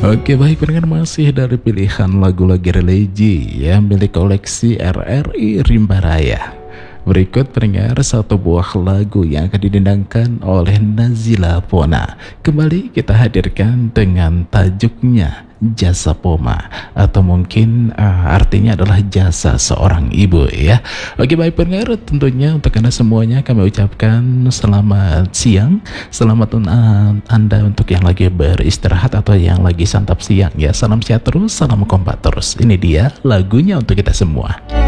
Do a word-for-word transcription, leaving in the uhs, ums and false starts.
Oke baik pendengar, masih dari pilihan lagu-lagu religi ya milik koleksi R R I Rimba Raya. Berikut pendengar satu buah lagu yang akan didendangkan oleh Nazila Pona. Kembali kita hadirkan dengan tajuknya Jasa Poma, atau mungkin uh, artinya adalah jasa seorang ibu ya. Oke baik pendengar, tentunya untuk Anda semuanya kami ucapkan selamat siang. Selamat uh, Anda untuk yang lagi beristirahat atau yang lagi santap siang ya. Salam sehat terus, salam kompak terus. Ini dia lagunya untuk kita semua.